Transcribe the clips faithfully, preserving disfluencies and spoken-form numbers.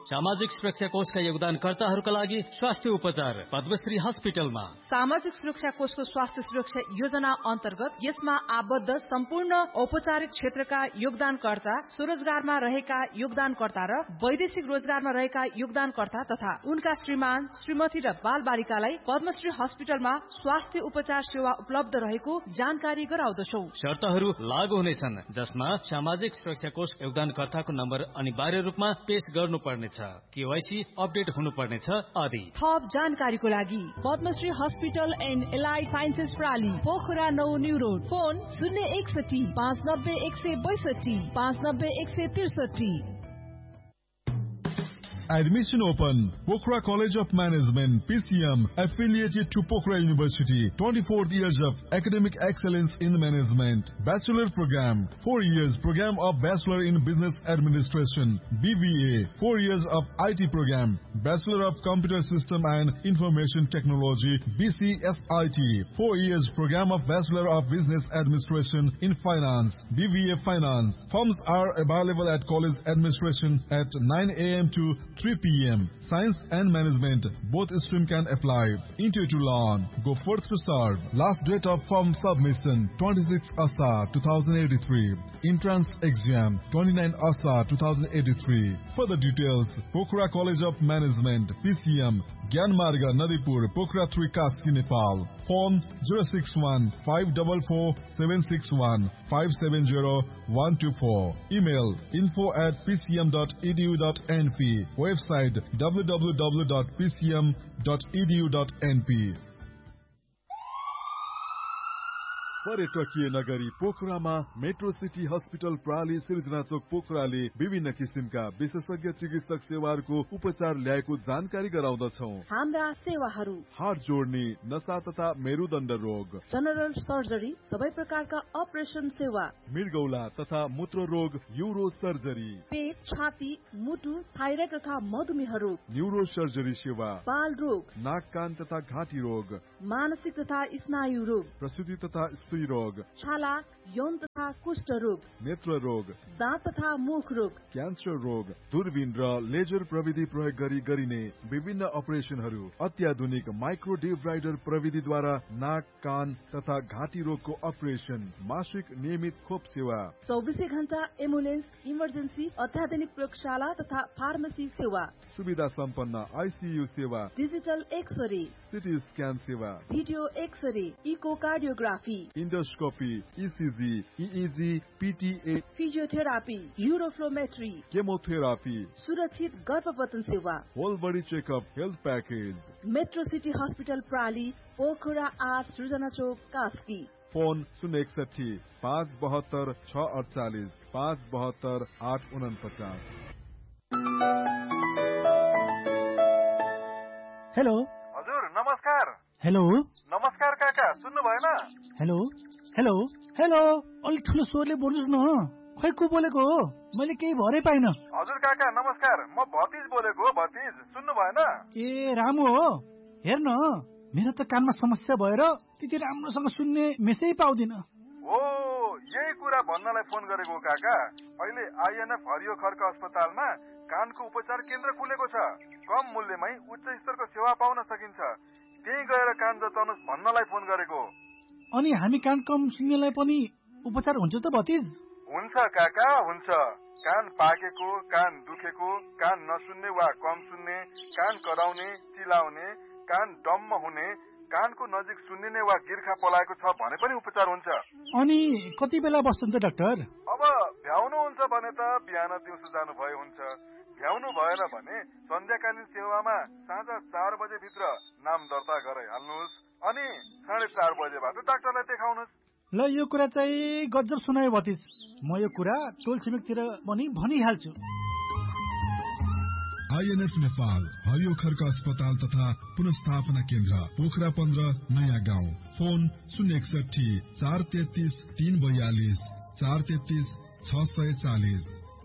सामाजिक सुरक्षा कोषका योगदानकर्ताहरूका लागि स्वास्थ्य उपचार पद्मश्री हस्पिटलमा। सामाजिक सुरक्षा कोषको स्वास्थ्य सुरक्षा योजना अन्तर्गत यसमा आबद्ध सम्पूर्ण औपचारिक क्षेत्रका योगदानकर्ता, स्वरोजगारमा रहेका योगदानकर्ता र वैदेशिक रोजगारमा रहेका योगदानकर्ता तथा उनका श्रीमान, श्रीमती र बाल बालिकालाई पद्मश्री हस्पिटलमा स्वास्थ्य उपचार सेवा उपलब्ध रहेको जानकारी गराउँदछौ। शर्तहरू लागू हुनेछन्, जसमा सामाजिक सुरक्षा कोष योगदानकर्ताको नम्बर अनिवार्य रूपमा पेश गर्नुपर्नेछ, केवाईसी अपडेट हुनुपर्नेछ आदि। थप जानकारीको लागि Padmashri hospital and allied sciences प्राली, Pokhara नौ न्यू रोड, फोन शून्य एकसठी पाँच नब्बे एक सय बैसठी पाँच नब्बे एक सय त्रिसठी। Admission open. Pokhara College of Management, P C M, affiliated to Pokhara University. twenty-fourth years of academic excellence in management. Bachelor program, four years program of Bachelor in Business Administration, B B A, four years of I T program, Bachelor of Computer System and Information Technology, B C S I T, four years program of Bachelor of Business Administration in Finance, B B A Finance. Forms are available at College Administration at nine A M to three P M Science and Management, both stream can apply. Interview to learn. Go forth to serve. Last date of form submission twenty-sixth Asar twenty eighty-three. Entrance exam twenty-ninth Asar twenty eighty-three. Further details, Pokhara College of Management, P C M, Gyanmarga, Nadipur, Pokhara three, Kaski, Nepal. Phone zero six one five four four seven six one five seven zero one two four. Email info at p c m dot e d u dot n p. Website w w w dot p c m dot e d u dot n p. पर्यटकीय नगरी पोखरामा metro city hospital प्राली सिर्जना चोक पोखराले विभिन्न किसिमका विशेषज्ञ चिकित्सक सेवाहरूको उपचार ल्याएको जानकारी गराउँदछौ। हाम्रा सेवाहरू: हाड जोड्ने, नसा तथा मेरुदण्ड रोग, जनरल सर्जरी, सबै प्रकारका अपरेसन सेवा, मृगौला तथा मूत्र रोग, यूरो सर्जरी, पेट, छाती, मुटु, थाइराइड तथा मधुमेह रोग, न्यूरो सर्जरी सेवा, बाल रोग, नाक कान तथा घाँटी रोग, मानसिक तथा स्नायु रोग, प्रसूति तथा स्त्री रोग, छाला, यौन तथा कुष्ठ रोग, नेत्र रोग, दाँत तथा मुख रोग, क्यान्सर रोग, दूरबीन र लेजर प्रविधि प्रयोग गरी गरिने विभिन्न अपरेसनहरू, अत्याधुनिक माइक्रो डिब्राइडर प्रविधिद्वारा नाक, कान तथा घाँटी रोगको अपरेसन, मासिक नियमित खोप सेवा, चौबिसै घण्टा एम्बुलेन्स, इमर्जेन्सी, अत्याधुनिक प्रयोगशाला तथा फार्मेसी सेवा, सुविधा सम्पन्न आइसियु सेवा, डिजिटल एक्सरे, सिटी स्क्यान सेवा, video x-ray, echocardiography, endoscopy, ECG, इइजी, पिटिए, physiotherapy, युरोफ्लोमेट्री, chemotherapy, सुरक्षित गर्भपतन सेवा, whole body checkup health package. Metro city hospital प्राली, Pokhara आठ, सृजना चोक, कास्की। फोन शून्य एकसठी पाँच बहत्तर छ अडचालिस पाँच बहत्तर आठ उनपचास। हेलो हजुर, नमस्कार। हेलो नमस्कार काका, सुन्नु भएन? हेलो हेलो हेलो अलिक ठुलो स्वरले बोल्नुहोस् न। खै को बोलेको हो? मैले केही भरै पाइन। हजुर काका नमस्कार, म भतिज बोलेको हो। भतिज सुन्नु भएन? ए रामु हो। हेर्न, मेरो त कानमा समस्या भएर त्यति राम्रोसँग सुन्ने मेसै पाउँदिन। हो, यही कुरा भन्नलाई फोन गरेको काका। अहिले आइएनएफ हरियो खर्क अस्पतालमा कानको उपचार केन्द्र खुलेको छ। कम मूल्यमै उच्च स्तरको सेवा पाउन सकिन्छ। त्यही गएर कान जचाउनुहोस् भन्नलाई फोन गरेको। अनि हामी कान कम सुन्नेलाई पनि उपचार हुन्छ त भतिज? हुन्छ काका, हुन्छ। कान पाकेको, कान दुखेको, कान नसुन्ने वा कम सुन्ने, कान कराउने, चिलाउने, कान डम्म हुने, कानको नजिक सुन्निने वा गिर्खा पलाएको छ भने पनि उपचार हुन्छ। अनि कति बेला बस्छन् त डाक्टर? अब भ्याउनु हुन्छ भने त बिहान दिउँसो जानु भए हुन्छ। भ्याउनु भएन भने सन्ध्याकालीन सेवामा साँझ चार बजे भित्र नाम दर्ता गराइहाल्नुहोस्। अनि साढे चार बजेबाट डाक्टरलाई देखाउनुहोस्। ल, यो कुरा चाहिँ गजब सुनायो भतिज। म यो कुरा टोल छिमेकतिर पनि भनिहाल्छु। आइएनएफ नेपाल हरियो खर्क अस्पताल तथा पुनस्थापना केन्द्र, पोखरा पन्ध्र, नयाँ गाउँ। फोन शून्य एकसठी चार तेत्तीस तीन बयालिस चार तेत्तीस छ सय चालिस।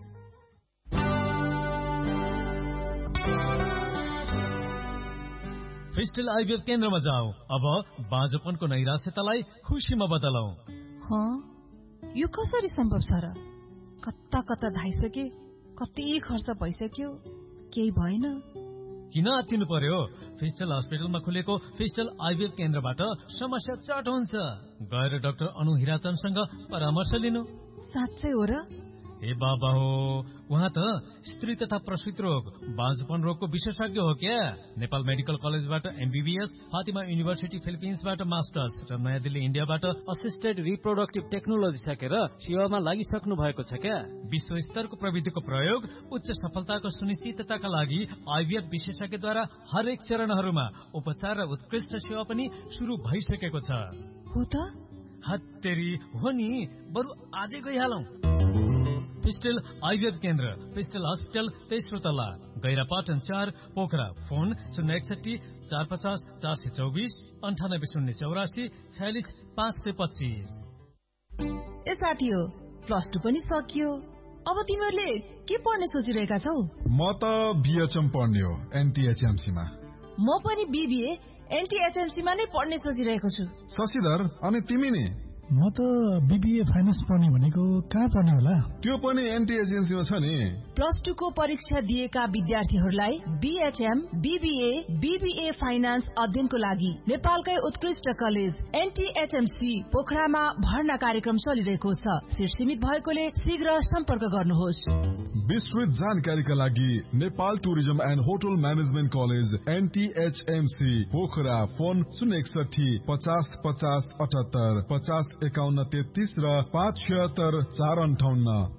फिस्टल आइभीएफ केन्द्रमा जाऊ। अब बाँझोपनको नैराश्यतालाई खुसीमा बदलौ। यो कसरी सम्भव छ र? कता कता धाइसके, कति खर्च भइसक्यो, केही भएन? किन आत्तिनु पर्यो? फिस्टल हस्पिटलमा खुलेको फिस्टल आइभीएफ केन्द्रबाट समस्या चट हुन्छ। गएर डाक्टर अनु हिराचन्दसँग परामर्श लिनु। साँच्चै हो र? ए बाबा हो, उहाँ त स्त्री तथा प्रसूति रोग बाँझपन रोगको विशेषज्ञ हो क्या। नेपाल मेडिकल कलेजबाट एमबीबीएस, फातिमा युनिभर्सिटी फिलिपिन्सबाट मास्टर्स र नयाँ दिल्ली इन्डियाबाट असिस्टेड रिप्रोडक्टिभ टेक्नोलोजी सकेर सेवामा लागिसक्नु भएको छ क्या। विश्व स्तरको प्रविधिको प्रयोग उच्च सफलताको सुनिश्चितताका लागि आइभीएफ विशेषज्ञद्वारा हरेक चरणहरूमा उपचार र उत्कृष्ट सेवा पनि सुरु भइसकेको छ। हो त? हत्तेरी हो नि, बरु आजै गइहालौं। फिस्टल आइभीएफ केन्द्र, फिस्टल हस्पिटल, तेस्रो तल्ला, गैरापाटन चार, पोखरा। फोन शून्य एकसठी चार पचास चार सय चौबिस अन्ठानब्बे शून्य चौरासी छयालिस पाँच सय पच्चिस। ए साथी हो, प्लस टू पनि सकियो, अब तिमीहरूले के पढ्ने सोचिरहेका छौ? म त बीएचएम पढ्ने हो, एनटीएचएमसी मा। म पनि बीबीए एनटीएचएमसी मा नै पढ्ने सोचिरहेको छु। शशिधर, अनि तिमी नि? म त बीबीए फाइनान्स पढ्ने भनेको कहाँ पढ्ने होला? त्यो पनि एनटीएचएमसी मा छ नि। प्लस टू को परीक्षा दिएका विद्यार्थीहरूलाई बीएचएम, बीबीए, बीबीए फाइनान्स अध्ययनको लागि नेपालकै उत्कृष्ट कलेज एनटीएचएमसी पोखरामा भर्ना कार्यक्रम चलिरहेको छ। सिट सीमित भएकोले शीघ्र सम्पर्क गर्नुहोस्। विस्तृत जानकारीका लागि Nepal tourism and hotel management college एनटीएचएमसी Pokhara. Phone शून्य एकसठी पचास पचास अठहत्तर पचास एकाउन्न तेत्तीस र पाँच छिहत्तर चार अन्ठाउन्न।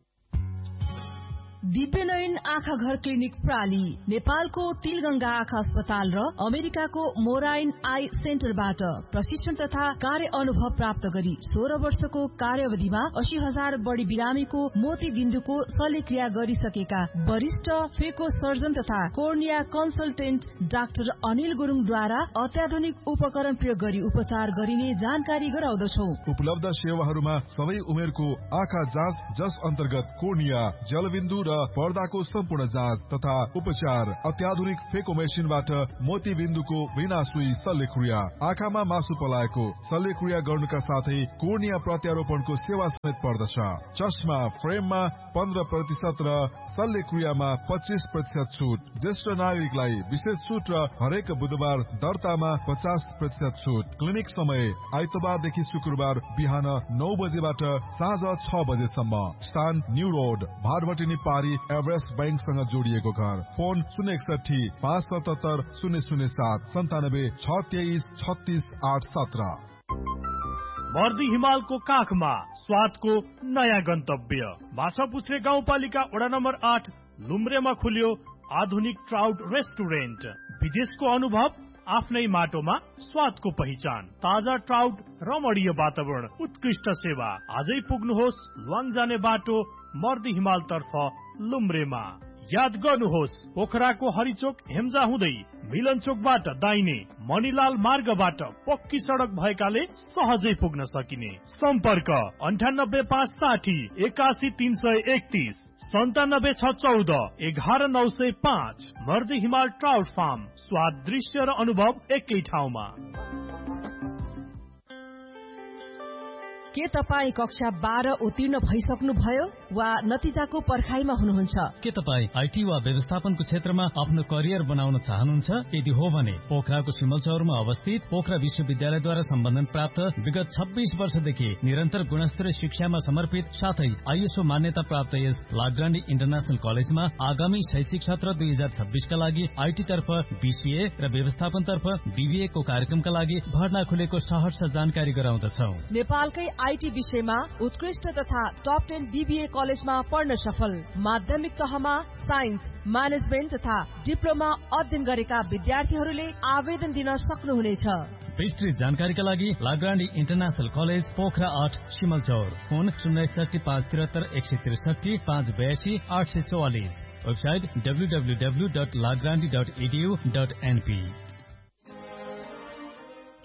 दिव्यनयन आँखा घर क्लिनिक प्राली नेपालको तिलगंगा आँखा अस्पताल र अमेरिकाको मोराइन आई सेन्टरबाट प्रशिक्षण तथा कार्य अनुभव प्राप्त गरी सोह्र वर्षको कार्यावधिमा अस्सी हजार बढ़ी बिरामीको मोती बिन्दुको शल्यक्रिया गरिसकेका वरिष्ठ फेको सर्जन तथा कोर्निया कन्सल्टेन्ट डाक्टर अनिल गुरुङद्वारा अत्याधुनिक उपकरण प्रयोग गरी उपचार गरिने जानकारी गराउँदछौ। उपलब्ध सेवाहरूमा सबै उमेरको आँखा जाँच, जस अन्तर्गत कोर्निया, जलबिन्दु र पर्दाको सम्पूर्ण जाँच तथा उपचार, अत्याधुनिक फेको मेसिनबाट मोती बिन्दुको बिना सुई शल्यक्रिया, आँखामा मासु पलाएको शल्यक्रिया गर्नुका साथै कोर्निया प्रत्यारोपणको सेवा समेत पर्दछ। चस्मा फ्रेममा पन्ध्र प्रतिशत र शल्यक्रियामा पच्चीस प्रतिशत छुट। ज्येष्ठ नागरिकलाई विशेष छुट र हरेक बुधबार दर्तामा पचास प्रतिशत छुट। क्लिनिक समय आइतबारदेखि शुक्रबार बिहान नौ बजेबाट साँझ छ बजेसम्म। स्थान न्यू रोड, भारभटिनी पारी, एभरेस्ट बैंकसँग जोडिएको घर। फोन शून्य एकसठी पाँच सतहत्तर शून्य शून्य सात सन्तानब्बे छ तेइस छत्तीस आठ सत्र। मर्दी हिमालको काखमा स्वादको नयाँ गन्तव्य माछापुछ्रे गाउँपालिका वडा नम्बर आठ लुम्रेमा खुल्यो आधुनिक ट्राउट रेस्टुरेन्ट। विदेशको अनुभव आफ्नै माटोमा स्वादको पहिचान, ताजा ट्राउट, रमणीय वातावरण, उत्कृष्ट सेवा। आजै पुग्नुहोस् लङ जाने बाटो मर्दी हिमाल तर्फ लुम्रेमा। याद गर्नुहोस्, पोखराको हरिचोक हेम्जा हुँदै मिलन चोकबाट दाहिने मणिलाल मार्गबाट पक्की सडक भएकाले सहजै पुग्न सकिने। सम्पर्क अन्ठानब्बे पाँच साठी एकासी तीन सय एकतीस सन्तानब्बे छ चौध एघार नौ सय पाँच। मर्दी हिमाल ट्राउट फार्म, स्वाद, दृश्य र अनुभव एकै ठाउँमा। के तपाईँ कक्षा बाह्र उत्तीर्ण भइसक्नु भयो वा नतिजाको पर्खाइमा हुनुहुन्छ? के तपाईँ आइटी वा व्यवस्थापनको क्षेत्रमा आफ्नो करियर बनाउन चाहनुहुन्छ? यदि हो भने पोखराको सिमलचौरमा अवस्थित पोखरा विश्वविद्यालयद्वारा सम्बन्धन प्राप्त विगत छब्बीस वर्षदेखि निरन्तर गुणस्तरीय शिक्षामा समर्पित साथै आइएसओ मान्यता प्राप्त यस लाग्रान्डी इन्टरनेशनल कलेजमा आगामी शैक्षिक सत्र दुई हजार छब्बीसका लागि आइटी तर्फ बीसीए र व्यवस्थापन तर्फ बीबीए को कार्यक्रमका लागि भर्ना खुलेको सहर्ष जानकारी गराउँदछौ। नेपालकै आइटी विषयमा उत्कृष्ट तथा टप टेन बीबीए कलेजमा पढ्न सफल, माध्यमिक तहमा साइन्स, म्यानेजमेन्ट तथा डिप्लोमा अध्ययन गरेका विद्यार्थीहरूले आवेदन दिन सक्नुहुनेछ। विस्तृत जानकारीका लागि लाग्रान्डी इन्टरनेशनल कलेज पोखरा आठ सिमलचौर। फोन शून्य एकसठी पाँच त्रिहत्तर एक सय त्रिसठी पाँच बयासी आठ सय चौवालिस। Website W W W dot लाग्रान्डी dot edu dot NP.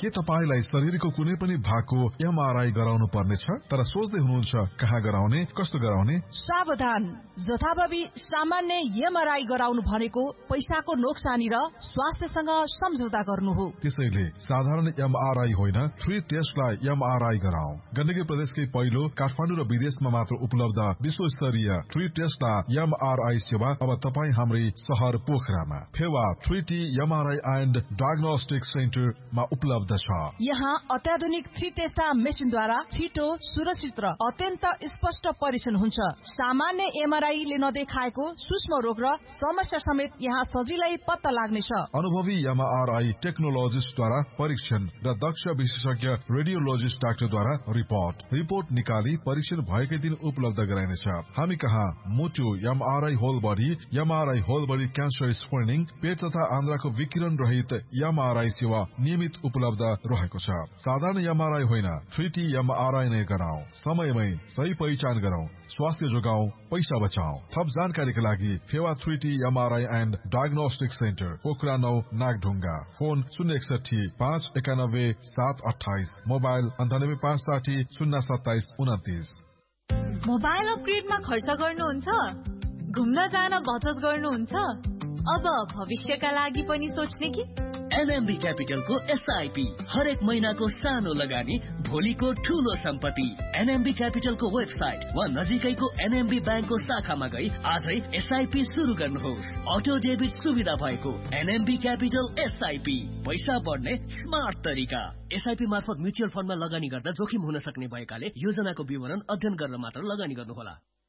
के तपाईलाई शरीरको कुनै पनि भागको एमआरआई गराउनु पर्नेछ तर सोच्दै हुनुहुन्छ कहाँ गराउने कस्तो गराउने? सावधान, जथाभावी सामान्य एमआरआई गराउनु भनेको पैसाको नोक्सानी र स्वास्थ्यसँग सम्झौता गर्नु हो। त्यसैले साधारण एमआरआई होइन, थ्री टेस्टलाई एमआरआई गराऊ। गण्डकी प्रदेशकै पहिलो काठमाडौँ र विदेशमा मात्र उपलब्ध विश्वस्तरीय थ्री टेस्टलाई एमआरआई सेवा अब तपाईँ हाम्रै शहर पोखरामा Phewa three T MRI and diagnostic सेन्टरमा उपलब्ध छ। यहाँ अत्याधुनिक थ्री टेस्टा मेसिनद्वारा छिटो, सुरक्षित र अत्यन्त स्पष्ट परीक्षण हुन्छ। सामान्य एमआरआईले नदेखाएको सूक्ष्म रोग र समस्या समेत यहाँ सजिलै पत्ता लाग्नेछ। अनुभवी एमआरआई टेक्नोलोजिस्टद्वारा परीक्षण र दक्ष विशेषज्ञ रेडियोलोजिस्ट डाक्टरद्वारा रिपोर्ट रिपोर्ट निकाली परीक्षण भएकै दिन उपलब्ध गराइनेछ। हामी कहाँ मुटु MRI whole body, MRI whole body cancer screening, पेट तथा आन्द्राको विकिरण रहित एमआरआई सेवा नियमित उपलब्ध रहेको छ। साधारण एमआरआई होइन, थ्री टी एमआरआई नै गराऊ। समयमै सही पहिचान गरौं, स्वास्थ्य जोगाऊ, पैसा बचाऊ। थप जानकारीका लागि Phewa three T MRI and diagnostic centre, Pokhara नौ, नागढुङ्गा। फोन शून्य एकसठी पाँच एकानब्बे सात अठाइस, मोबाइल अन्ठानब्बे पाँच साठी शून्य सत्ताइस उन्तिस। मोबाइल अपग्रेडमा खर्च गर्नुहुन्छ? घुम्न जान बचत गर्नुहुन्छ? अब भविष्यका लागि पनि सोच्ने कि? एनएमबी क्यापिटलको एसआईपी हरेक महिनाको सानो लगानी भोलिको ठूलो सम्पत्ति। एनएमबी क्यापिटलको वेबसाइट वा नजिकैको एनएमबी ब्याङ्कको शाखामा गई आजै एसआईपी सुरु गर्नुहोस्। अटो डेबिट सुविधा भएको एनएमबी क्यापिटल एसआईपी, पैसा बढ्ने स्मार्ट तरिका। एसआईपी मार्फत म्युचुअल फन्डमा लगानी गर्दा जोखिम हुन सक्ने भएकाले योजनाको विवरण अध्ययन गरेर मात्र लगानी गर्नुहोला।